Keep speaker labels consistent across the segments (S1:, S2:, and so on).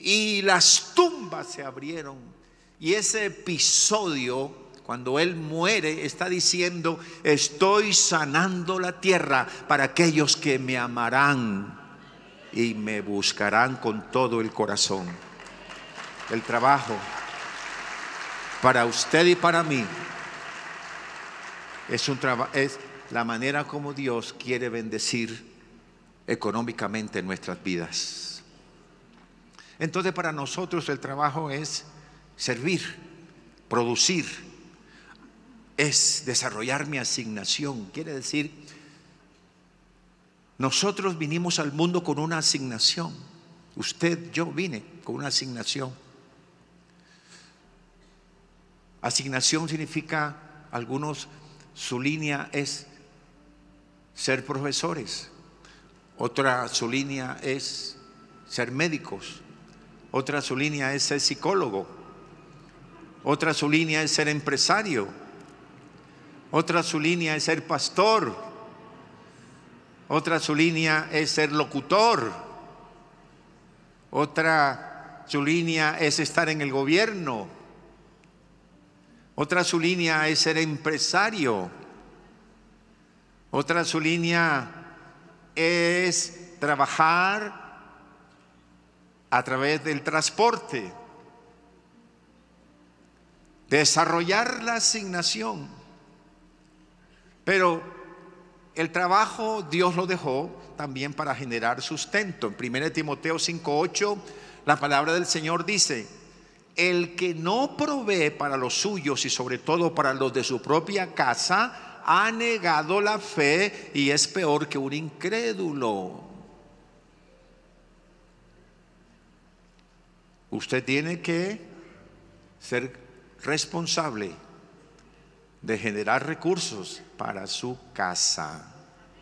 S1: y las tumbas se abrieron. Y ese episodio, cuando Él muere, está diciendo: estoy sanando la tierra para aquellos que me amarán y me buscarán con todo el corazón. El trabajo para usted y para mí es la manera como Dios quiere bendecir económicamente nuestras vidas. Entonces, para nosotros el trabajo es servir, producir, es desarrollar mi asignación. Quiere decir, nosotros vinimos al mundo con una asignación. Usted, yo vine con una asignación. Asignación significa, algunos, su línea es ser profesores. Otra, su línea es ser médicos. Otra, su línea es ser psicólogo. Otra, su línea es ser empresario. Otra, su línea es ser pastor. Otra, su línea es ser locutor. Otra, su línea es estar en el gobierno. Otra, su línea es ser empresario. Otra, su línea es trabajar a través del transporte. Desarrollar la asignación. Pero el trabajo Dios lo dejó también para generar sustento. En 1 Timoteo 5:8 la palabra del Señor dice: el que no provee para los suyos y sobre todo para los de su propia casa, ha negado la fe y es peor que un incrédulo. Usted tiene que ser responsable de generar recursos para su casa.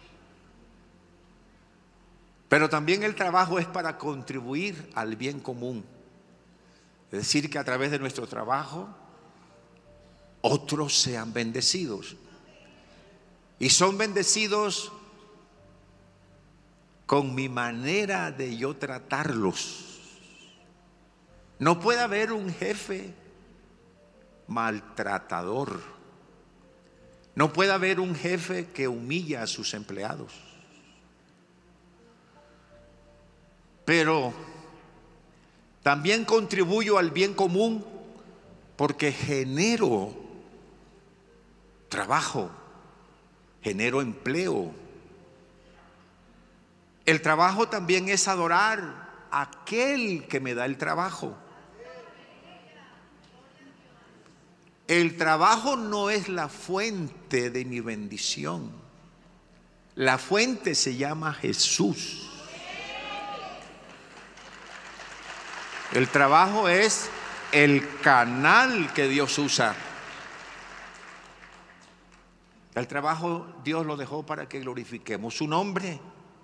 S1: Pero también el trabajo es para contribuir al bien común. Es decir, que a través de nuestro trabajo otros sean bendecidos. Y son bendecidos con mi manera de yo tratarlos. No puede haber un jefe maltratador. No puede haber un jefe que humilla a sus empleados. Pero también contribuyo al bien común porque genero trabajo, genero empleo. El trabajo también es adorar a aquel que me da el trabajo. El trabajo no es la fuente de mi bendición. La fuente se llama Jesús. El trabajo es el canal que Dios usa. El trabajo Dios lo dejó para que glorifiquemos su nombre.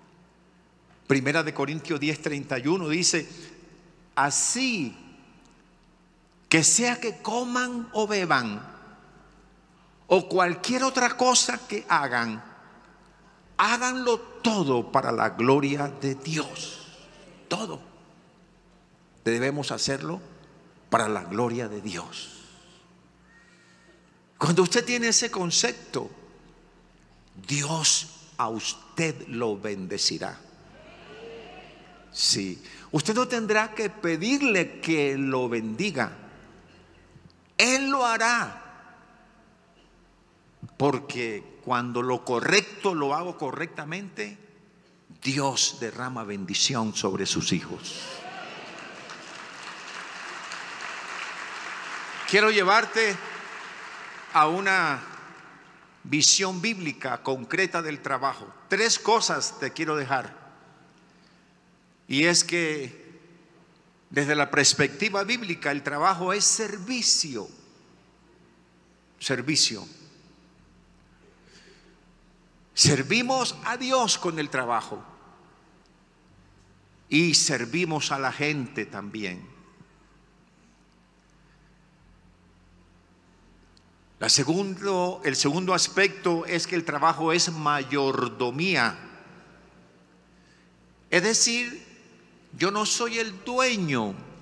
S1: 1 Corintios 10:31 dice: así que sea que coman o beban o cualquier otra cosa que hagan, háganlo todo para la gloria de Dios. Todo debemos hacerlo para la gloria de Dios. Cuando usted tiene ese concepto, Dios a usted lo bendecirá. Sí, usted no tendrá que pedirle que lo bendiga. Él lo hará. Porque cuando lo correcto lo hago correctamente, Dios derrama bendición sobre sus hijos. Quiero llevarte a una visión bíblica concreta del trabajo. 3 cosas te quiero dejar. Y es que desde la perspectiva bíblica el trabajo es servicio. Servicio. Servimos a Dios con el trabajo y servimos a la gente también. El segundo aspecto es que el trabajo es mayordomía. Es decir, yo no soy el dueño